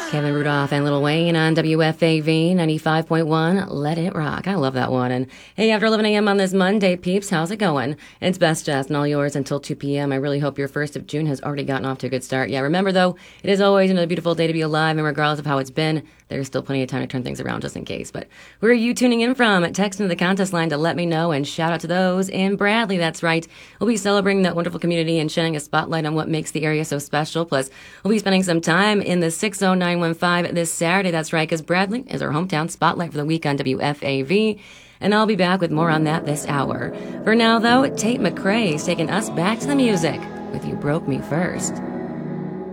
Kevin Rudolph and Lil Wayne on WFAV 95.1. Let it rock. I love that one. And hey, after 11 a.m. on this Monday, peeps, how's it going? It's Best Jazz and all yours until 2 p.m. I really hope your 1st of June has already gotten off to a good start. Yeah, remember though, it is always another beautiful day to be alive, and regardless of how it's been, there's still plenty of time to turn things around just in case. But where are you tuning in from? Text into the contest line to let me know, and shout out to those in Bradley. That's right. We'll be celebrating that wonderful community and shining a spotlight on what makes the area so special. Plus, we'll be spending some time in the 60915 this Saturday. That's right, because Bradley is our hometown spotlight for the week on WFAV. And I'll be back with more on that this hour. For now, though, Tate McRae is taking us back to the music with You Broke Me First.